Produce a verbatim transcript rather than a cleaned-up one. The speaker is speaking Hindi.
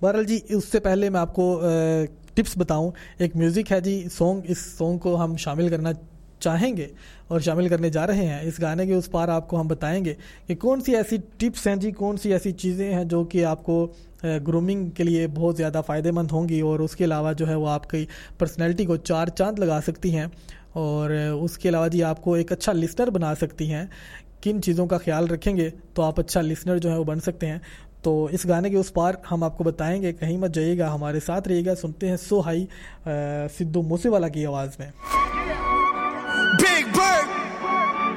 बहरहाल जी, उससे पहले मैं आपको टिप्स बताऊं, एक म्यूज़िक है जी सॉन्ग, इस सॉन्ग को हम शामिल करना चाहेंगे और शामिल करने जा रहे हैं। इस गाने के उस पार आपको हम बताएंगे कि कौन सी ऐसी टिप्स हैं जी, कौन सी ऐसी चीज़ें हैं जो कि आपको ग्रूमिंग के लिए बहुत ज़्यादा फ़ायदेमंद होंगी और उसके अलावा जो है वो आपकी पर्सनैलिटी को चार चांद लगा सकती हैं और उसके अलावा जी आपको एक अच्छा लिसनर बना सकती हैं। किन चीज़ों का ख्याल रखेंगे तो आप अच्छा लिसनर जो है वो बन सकते हैं। तो इस गाने के उस पार हम आपको बताएंगे, कहीं मत जाइएगा, हमारे साथ रहिएगा। सुनते हैं सो हाई सिद्धू मूसेवाला की आवाज़ में।